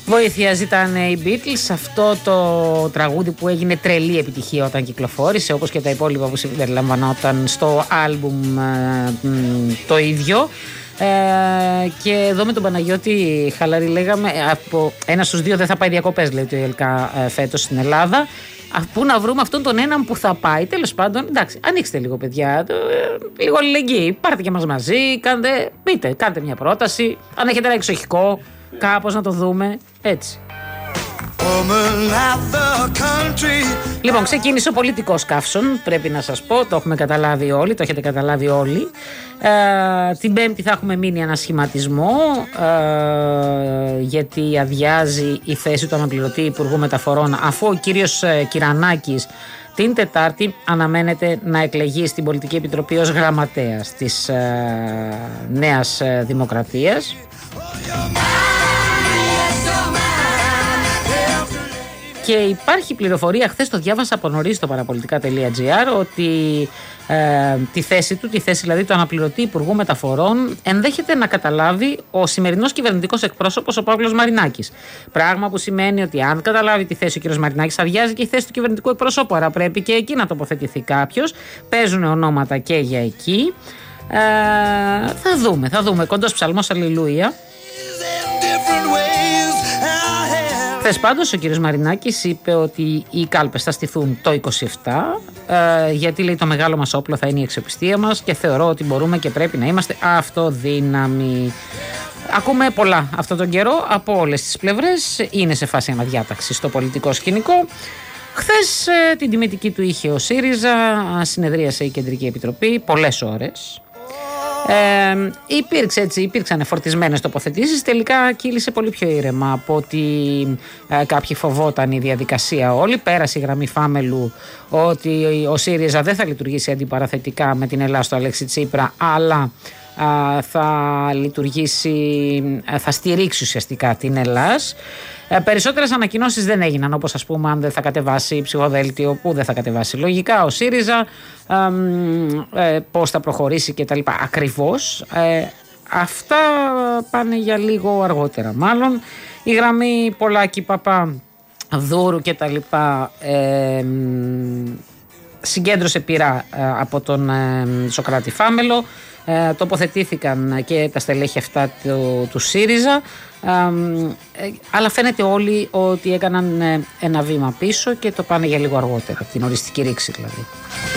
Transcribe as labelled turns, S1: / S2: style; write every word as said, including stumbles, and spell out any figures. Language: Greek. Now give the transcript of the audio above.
S1: Βοήθεια ζητάνε οι Beatles, αυτό το τραγούδι που έγινε τρελή επιτυχία όταν κυκλοφόρησε, όπως και τα υπόλοιπα που συμπεριλαμβανόταν στο άλμπουμ ε, το ίδιο. Ε, και εδώ με τον Παναγιώτη Χαλαρή λέγαμε, από ένα στους δύο δεν θα πάει διακοπές, λέει το ΙΕΛΚΑ ε, φέτος στην Ελλάδα. Πού να βρούμε αυτόν τον έναν που θα πάει? Τέλος πάντων, εντάξει, ανοίξτε λίγο, παιδιά, ε, λίγο αλληλεγγύη. Πάρτε και μας μαζί, κάντε, πείτε, κάντε μια πρόταση. Αν έχετε ένα εξοχικό, κάπως να το δούμε έτσι. Λοιπόν, ξεκίνησε ο πολιτικός καύσων, πρέπει να σας πω, το έχουμε καταλάβει όλοι, το έχετε καταλάβει όλοι. Ε, την Πέμπτη θα έχουμε μείνει ανασχηματισμό, ε, γιατί αδειάζει η θέση του αναπληρωτή Υπουργού Μεταφορών, αφού ο κύριος Κυρανάκης την Τετάρτη αναμένεται να εκλεγεί στην Πολιτική Επιτροπή ως γραμματέας της ε, Νέας Δημοκρατίας. Και υπάρχει πληροφορία, χθες το διάβασα από νωρίς στο παραπολιτικά τελεία τζι άρ, ότι ε, τη θέση του, τη θέση δηλαδή του αναπληρωτή Υπουργού Μεταφορών, ενδέχεται να καταλάβει ο σημερινός κυβερνητικός εκπρόσωπος, ο Παύλος Μαρινάκης. Πράγμα που σημαίνει ότι αν καταλάβει τη θέση ο κ. Μαρινάκης, αδειάζει και η θέση του κυβερνητικού εκπροσώπου. Άρα πρέπει και εκεί να τοποθετηθεί κάποιος. Παίζουν ονόματα και για εκεί. Ε, θα δούμε, θα δούμε. Κοντός ψαλμός, αλληλούια. Χθες πάντως ο κύριος Μαρινάκης είπε ότι οι κάλπες θα στηθούν το είκοσι επτά, ε, γιατί λέει το μεγάλο μας όπλο θα είναι η αξιοπιστία μας και θεωρώ ότι μπορούμε και πρέπει να είμαστε αυτοδύναμοι. Ακούμε πολλά αυτόν τον καιρό από όλες τις πλευρές, είναι σε φάση αναδιάταξη στο πολιτικό σκηνικό. Χθες ε, την τιμητική του είχε ο ΣΥΡΙΖΑ, συνεδρίασε η Κεντρική Επιτροπή πολλές ώρες. Ε, υπήρξε έτσι, υπήρξαν φορτισμένες τοποθετήσεις. Τελικά κύλησε πολύ πιο ήρεμα από ότι ε, κάποιοι φοβόταν η διαδικασία όλη. Πέρασε η γραμμή Φάμελου ότι ο ΣΥΡΙΖΑ δεν θα λειτουργήσει αντιπαραθετικά με την Ελλάδα στο Αλέξη Τσίπρα, αλλά ε, θα λειτουργήσει, ε, θα στηρίξει ουσιαστικά την Ελλάς. Ε, περισσότερες ανακοινώσεις δεν έγιναν, όπως ας πούμε αν δεν θα κατεβάσει ψυχοδέλτιο, που δεν θα κατεβάσει λογικά ο ΣΥΡΙΖΑ, ε, ε, πώς θα προχωρήσει κτλ. Ακριβώς. Ε, αυτά πάνε για λίγο αργότερα μάλλον. Η γραμμή Πολάκη, Παπά, Δούρου κτλ. Ε, συγκέντρωσε πειρά ε, από τον ε, Σωκράτη Φάμελο. Ε, τοποθετήθηκαν και τα στελέχη αυτά του, του ΣΥΡΙΖΑ, ε, ε, αλλά φαίνεται όλοι ότι έκαναν ε, ένα βήμα πίσω και το πάνε για λίγο αργότερα, την οριστική ρήξη δηλαδή.